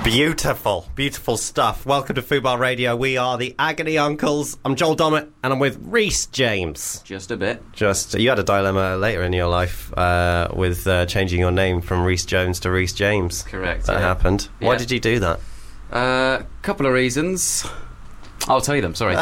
Beautiful stuff. Welcome to Fubar Radio. We are the Agony Uncles. I'm Joel Dommett, and I'm with Rhys James. Just a bit. You had a dilemma later in your life with changing your name from Rhys Jones to Rhys James. Correct. That happened. Yeah. Why did you do that? Couple of reasons. I'll tell you them, sorry.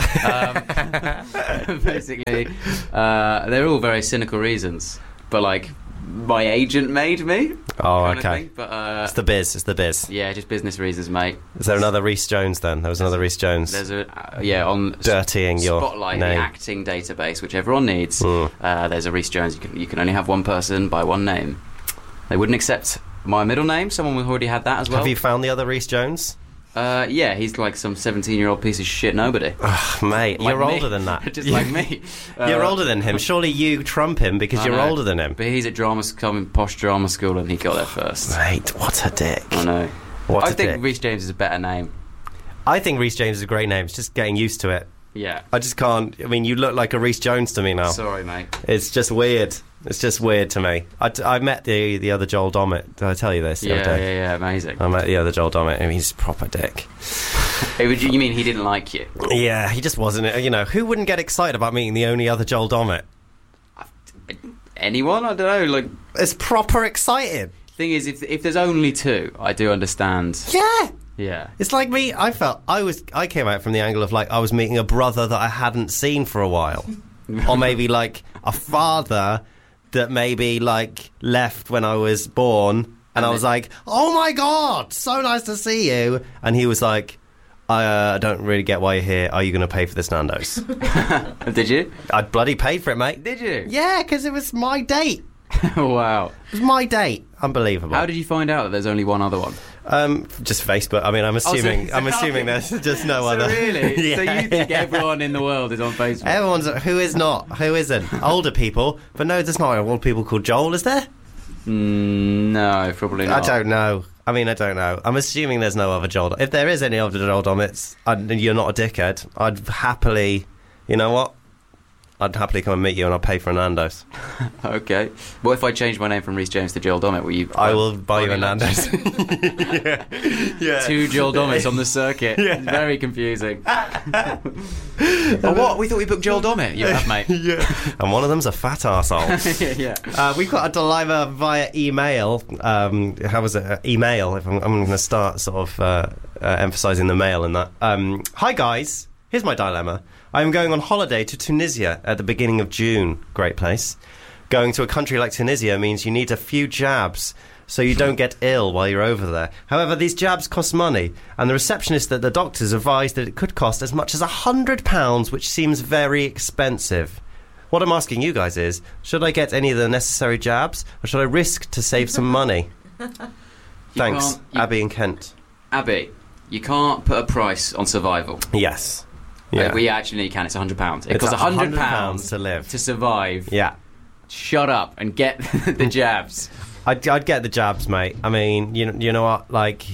Basically, they're all very cynical reasons. But, like, my agent made me. Oh, okay. But, it's the biz. Yeah, just business reasons, mate. Is there another Rhys Jones then? There was another Rhys Jones. There's on dirtying your Spotlight, name. the acting database, which everyone needs. There's a Rhys Jones. You can only have one person by one name. They wouldn't accept my middle name. Someone already had that as well. Have you found the other Rhys Jones? Yeah, he's like some 17-year-old piece of shit nobody. Mate, like you're older than that. Just like me. You're older than him. Surely you trump him because you're older than him. But he's at posh drama school and he got there first. Mate, what a dick. I know. I think Rhys James is a better name. I think Rhys James is a great name. It's just getting used to it. Yeah. I just can't. I mean, you look like a Rhys Jones to me now. Sorry, mate. It's just weird. It's just weird to me. I met the other Joel Dommett. Did I tell you this the other day? Yeah, amazing. I met the other Joel Dommett. I mean, he's a proper dick. You mean he didn't like you? Yeah, he just wasn't. You know, who wouldn't get excited about meeting the only other Joel Dommett? Anyone? I don't know. Like, it's proper exciting. Thing is, if there's only two, I do understand. Yeah. Yeah. It's like me. I came out from the angle of like I was meeting a brother that I hadn't seen for a while, or maybe like a father that maybe like left when I was born, and I was like, "Oh my god, so nice to see you," and he was like, I don't really get why you're here. Are you going to pay for this Nando's? Did you? I bloody paid for it, mate. Did you? Yeah, because it was my date. Wow. It was my date. Unbelievable. How did you find out that there's only one other one? Just Facebook. I mean, I'm assuming there's just no other. Really? Yeah, so you think everyone in the world is on Facebook? Everyone's. Who is not? Who isn't? Older people. But no, there's not old people called Joel, is there? No, probably not. I don't know. I'm assuming there's no other Joel. If there is any other Joel Dommets, and you're not a dickhead, I'd happily, you know what? I'd happily come and meet you and I'll pay for a Nando's. Okay. What if I change my name from Rhys James to Joel Dommett? Will you? I will buy you a Nando's. Yeah. Two Joel Dommets on the circuit. Yeah. It's very confusing. What? We thought we booked Joel Dommett. You have, mate. Yeah. And one of them's a fat arsehole. Yeah. We've got a dilemma via email. How was it? Email. If I'm going to start sort of emphasising the mail in that. Hi, guys. Here's my dilemma. I am going on holiday to Tunisia at the beginning of June. Great place. Going to a country like Tunisia means you need a few jabs so you don't get ill while you're over there. However, these jabs cost money, and the receptionist at the doctors advised that it could cost as much as £100, which seems very expensive. What I'm asking you guys is, should I get any of the necessary jabs, or should I risk to save some money? Thanks, Abby in Kent. Abby, you can't put a price on survival. Yes. Yeah. We actually can. It's £100. It costs £100 to live, to survive. Yeah. Shut up and get the jabs. I'd get the jabs, mate. I mean, you know what? Like,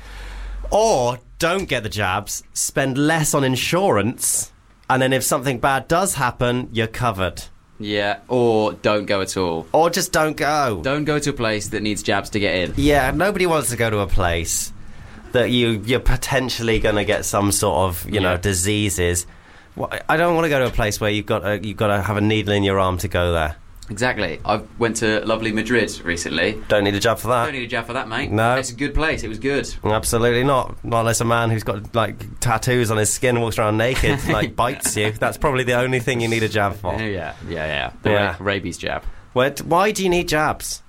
or don't get the jabs. Spend less on insurance, and then if something bad does happen, you're covered. Yeah. Or don't go at all. Or just don't go. Don't go to a place that needs jabs to get in. Yeah. Nobody wants to go to a place that you're potentially going to get some sort of you know diseases. Well, I don't want to go to a place where you've got to have a needle in your arm to go there. Exactly. I went to lovely Madrid recently. Don't need a jab for that. Don't need a jab for that, mate. No. It's a good place. It was good. Absolutely not. Not unless a man who's got like tattoos on his skin walks around naked like bites you. That's probably the only thing you need a jab for. Yeah. The rabies jab. Why do you need jabs?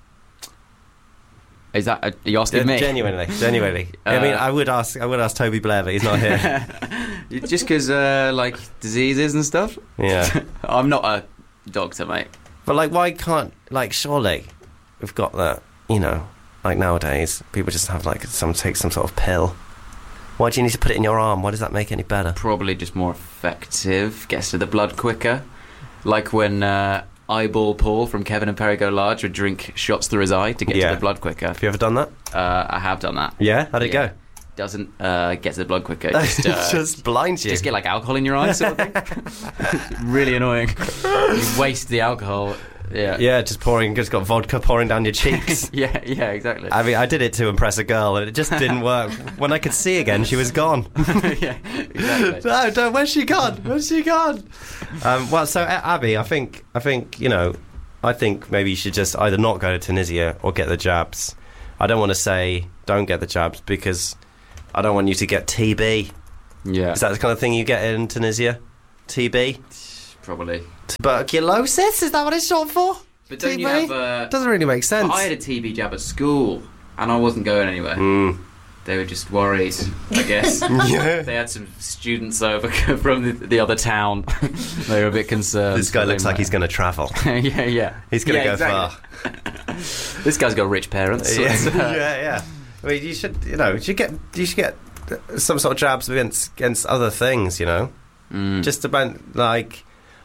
Is that? Are you asking me? Genuinely. I mean, I would ask Toby Blair, but he's not here. Just because, like, diseases and stuff? Yeah. I'm not a doctor, mate. But, like, why can't... Like, surely we've got that, you know, like nowadays, people just have, like, take some sort of pill. Why do you need to put it in your arm? Why does that make any better? Probably just more effective. Gets to the blood quicker. Like when... Eyeball Paul from Kevin and Perry Go Large would drink shots through his eye to get to the blood quicker. Have you ever done that? I have done that. Yeah? How'd it go? Doesn't get to the blood quicker. Just blinds you. Just get like alcohol in your eyes sort of thing. Really annoying. You waste the alcohol Yeah. just got vodka pouring down your cheeks. yeah, exactly. I mean, I did it to impress a girl, and it just didn't work. When I could see again, she was gone. Yeah, exactly. No, where's she gone? Well, so Abby, I think I think maybe you should just either not go to Tunisia or get the jabs. I don't want to say don't get the jabs because I don't want you to get TB. Yeah. Is that the kind of thing you get in Tunisia? TB? Probably. Tuberculosis? Is that what it's short for? But don't TB? you have Doesn't really make sense. I had a TB jab at school, and I wasn't going anywhere. They were just worried, I guess. Yeah. They had some students over from the other town. They were a bit concerned. This guy looks like he's going to travel. yeah. He's going to go exactly. far. This guy's got rich parents. Yeah. I mean, you should get some sort of jabs against other things, just about like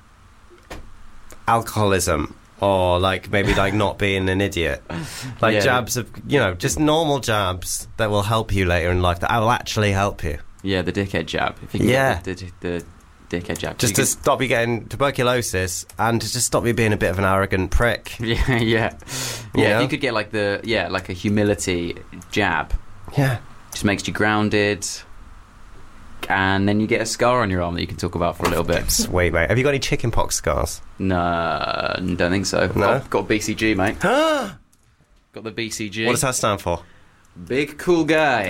alcoholism or like maybe like not being an idiot, like jabs of just normal jabs that will help you later in life, that will actually help you. Yeah, the dickhead jab. If you can get the dickhead jab, just to stop you getting tuberculosis and to just stop you being a bit of an arrogant prick. Yeah. If you could get like like a humility jab. Yeah. Just makes you grounded, and then you get a scar on your arm that you can talk about for a little bit. Sweet, mate. Have you got any chickenpox scars? No, don't think so. No? Got BCG, mate. Got the BCG. What does that stand for? Big cool guy.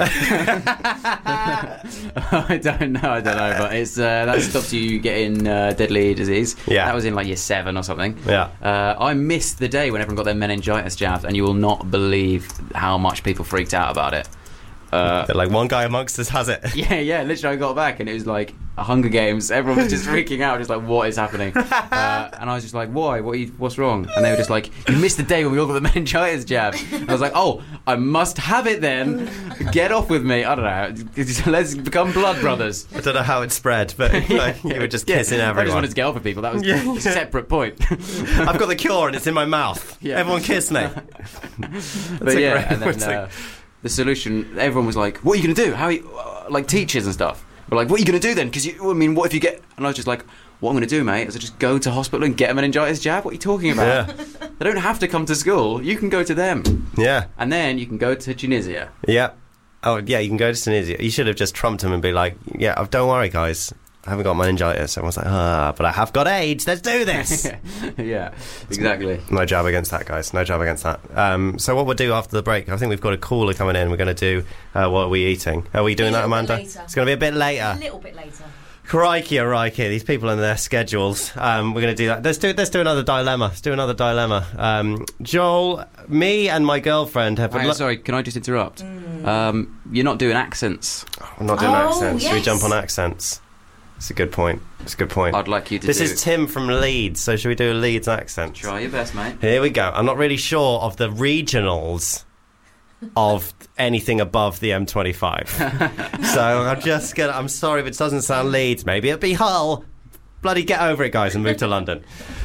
I don't know, but it's that stops you getting deadly disease. Yeah. That was in like year 7 or something. Yeah. I missed the day when everyone got their meningitis jabs, and you will not believe how much people freaked out about it. They're like, one guy amongst us has it. Yeah. Literally, I got back and it was like a Hunger Games. Everyone was just freaking out, just like, what is happening? And I was just like, why? What's wrong? And they were just like, you missed the day when we all got the meningitis jab. And I was like, oh, I must have it then. Get off with me. I don't know. Let's become blood brothers. I don't know how it spread, but you were just kissing everyone. I just wanted to get off with people. That was a separate point. I've got the cure and it's in my mouth. Yeah. Everyone kiss me. But yeah, and then the solution, everyone was like, what are you going to do? How are you, like teachers and stuff. But like, what are you going to do then? Because what if you get... And I was just like, what I'm going to do, mate, is I just go to hospital and get a meningitis jab. What are you talking about? Yeah. They don't have to come to school. You can go to them. Yeah. And then you can go to Tunisia. Yeah. Oh, yeah, you can go to Tunisia. You should have just trumped him and be like, yeah, don't worry, guys. I haven't got meningitis. Everyone's like, but I have got AIDS. Let's do this. Yeah, exactly. No jab against that, guys. No jab against that. So what we'll do after the break, I think we've got a caller coming in. We're going to do What Are We Eating? Are we doing that, Amanda? It's going to be a bit later. A little bit later. Crikey, these people and their schedules. We're going to do that. Let's do another dilemma. Let's do another dilemma. Joel, me and my girlfriend have... sorry, can I just interrupt? You're not doing accents. We're not doing accents. Yes. Should we jump on accents? It's a good point. I'd like you to This is Tim from Leeds, so should we do a Leeds accent? Try your best, mate. Here we go. I'm not really sure of the regionals of anything above the M25. So I'm sorry if it doesn't sound Leeds. Maybe it'll be Hull. Bloody get over it, guys, and move to London.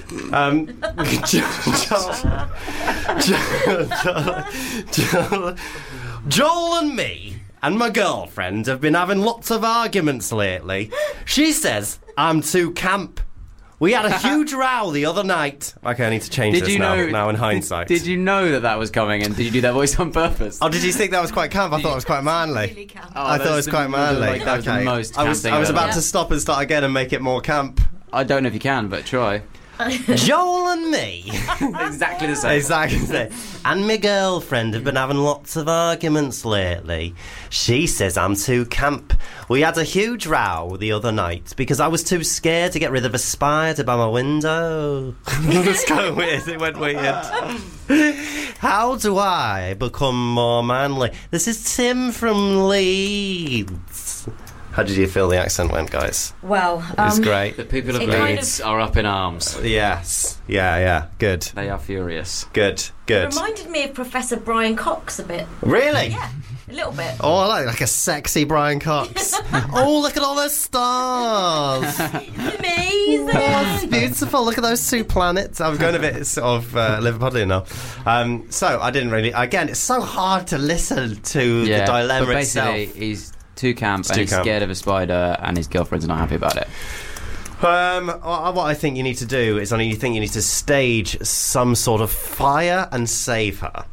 Joel and me and my girlfriend have been having lots of arguments lately. She says I'm too camp. We had a huge row the other night. Okay, I need to change this now in hindsight. Did you know that was coming, and did you do that voice on purpose? Oh, did you think that was quite camp? I thought it was quite manly. Really camp. I thought it was quite manly. That was the most camp thing I was ever. about to stop and start again and make it more camp. I don't know if you can, but try. Joel and me. Exactly the same. Exactly the same. And my girlfriend have been having lots of arguments letely. She says I'm too camp. We had a huge row the other night because I was too scared to get rid of a spider by my window. It's kind of weird. It went weird. How do I become more manly? This is Tim from Leeds. How did you feel the accent went, guys? Well, it was great. The people of Leeds are up in arms. Yes. Yeah. Good. They are furious. Good. It reminded me of Professor Brian Cox a bit. Really? Yeah, a little bit. Oh, I like a sexy Brian Cox. Oh, look at all those stars. Amazing. Oh, it's beautiful. Look at those 2 planets. I'm going a bit sort of Liverpudlian now. So I didn't really... Again, it's so hard to listen to the dilemma but itself. Basically, he's too camp and he's scared of a spider and his girlfriend's not happy about it. What I think you need to do is, you think you need to stage some sort of fire and save her.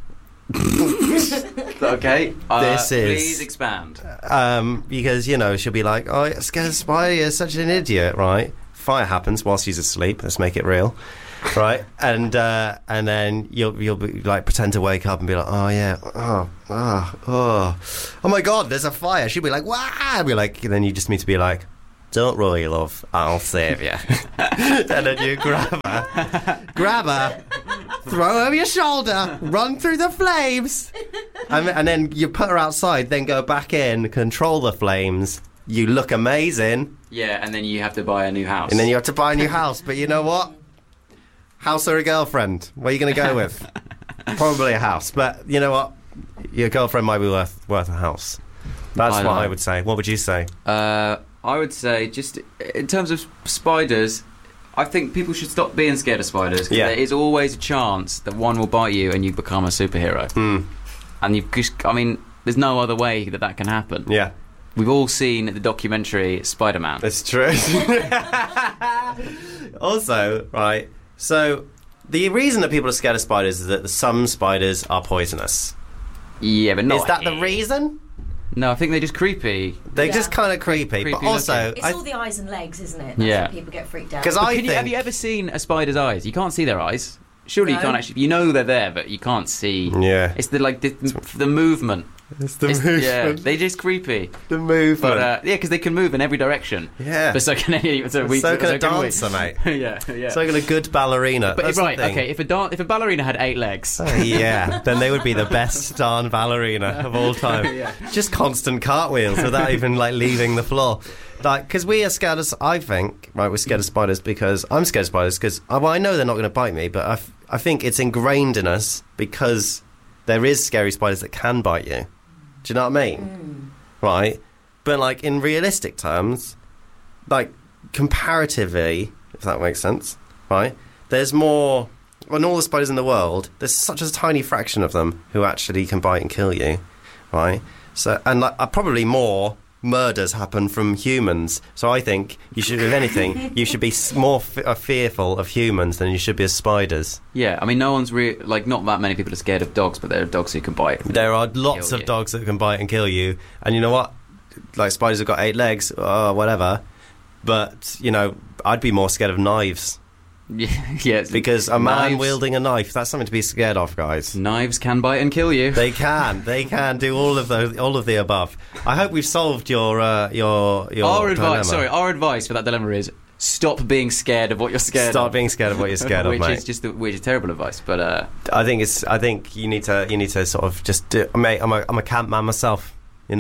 Okay. This is- Please expand. Because, she'll be like, oh, scared spider, you're such an idiot, right? Fire happens while she's asleep. Let's make it real. Right, and then you'll be like pretend to wake up and be like, oh yeah, oh my god, there's a fire. She'll be like, wow, and be like, and then you just need to be like, don't worry, love, I'll save you. And then you grab her, throw her over your shoulder, run through the flames, and then you put her outside. Then go back in, control the flames. You look amazing. Yeah, and then you have to buy a new house. And then you have to buy a new house. But you know what? House or a girlfriend? What are you going to go with? Probably a house. But you know what? Your girlfriend might be worth a house. That's what I would say. What would you say? I would say, just in terms of spiders, I think people should stop being scared of spiders. Yeah. There is always a chance that one will bite you and you become a superhero. And there's no other way that can happen. Yeah. We've all seen the documentary Spider-Man. It's true. Also, right, so the reason that people are scared of spiders is that some spiders are poisonous. Yeah, but not... Is that the reason? No, I think they're just creepy. They're Yeah. just kind of creepy. But Creepy also... It's all the eyes and legs, isn't it? That's Yeah. why people get freaked out. Because Have you ever seen a spider's eyes? You can't see their eyes. Surely you No. can't actually... You know they're there, but you can't see... Yeah. It's the movement. It's the It's- movement. Yeah, they're just creepy. The movement. But because they can move in every direction. Yeah. But so can any. So can a we. dancer, mate. yeah. So can a good ballerina. But That's right, the thing. okay. If a ballerina had 8 legs, Yeah, then they would be the best darn ballerina of all time. Yeah. Just constant cartwheels without even leaving the floor. Because we are scared of. I think we're scared of spiders because I'm scared of spiders because I know they're not going to bite me, but I think it's ingrained in us because there is scary spiders that can bite you. Do you know what I mean? Right, but in realistic terms, comparatively, if that makes sense, right? There's more. On all the spiders in the world, there's such a tiny fraction of them who actually can bite and kill you, right? So, and probably more murders happen from humans. So I think you should, if anything, you should be more fearful of humans than you should be of spiders. yeah. I mean, no one's not that many people are scared of dogs, but there are dogs who can bite. There are lots Kill of you. dogs that can bite and kill you, and you know what? Spiders have got 8 legs, or whatever. But I'd be more scared of knives. Yeah, Because a man knives- wielding a knife, that's something to be scared of, guys. Knives can bite and kill you. They can do all of the above. I hope we've solved your Our dilemma. advice for that dilemma is stop being scared of what you're scared of. Stop being scared of what you're scared of, which mate. is terrible advice, but I think you need to sort of just do, mate. I'm a camp man myself,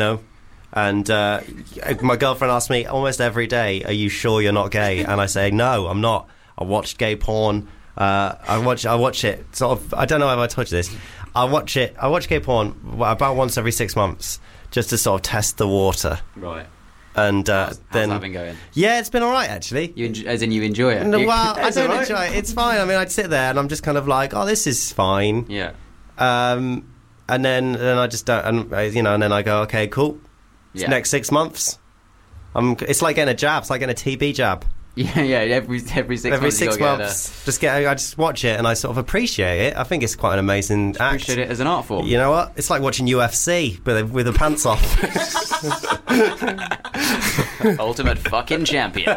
and my girlfriend asks me almost every day, "Are you sure you're not gay?" And I say, "No, I'm not. I watch gay porn. I watch it sort of. I don't know if I told you this. I watch gay porn about once every 6 months just to sort of test the water. right. And How's then that been going? yeah, it's been all right actually. You enjoy it? No, You- well, I It's don't all right. enjoy it. It's fine. I mean, I'd sit there and I'm just kind of like, oh, this is fine. Yeah. And then I just don't, and and then I go, okay, cool. Yeah. Next 6 months, it's like getting a jab. It's like getting a TB jab. Yeah. Every 6 months. Every you 6 gotta months, I just watch it and I sort of appreciate it. I think it's quite an amazing act. appreciate it as an art form. You know what? It's like watching UFC with the pants off. Ultimate fucking champion.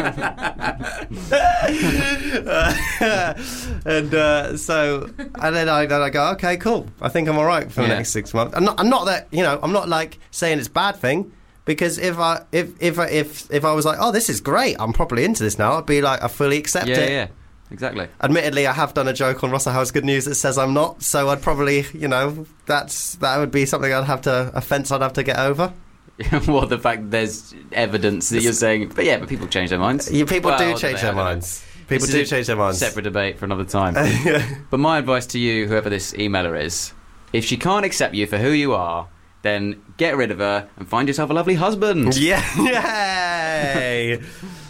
And then I go, okay, cool. I think I'm all right for the Yeah. next 6 months. I'm not that I'm not like saying it's a bad thing, because if I was like, oh, this is great, I'm properly into this now, I'd be like, I fully accept it. Yeah. Exactly. Admittedly, I have done a joke on Russell Howard's Good News that says I'm not, so I'd probably that would be something a fence I'd have to get over. Well, the fact there's evidence that you're saying, but people change their minds. People Well, do they change have their evidence. minds. People This do is change their minds. Separate debate for another time. But my advice to you, whoever this emailer is, if she can't accept you for who you are, then get rid of her and find yourself a lovely husband. Yeah, yay!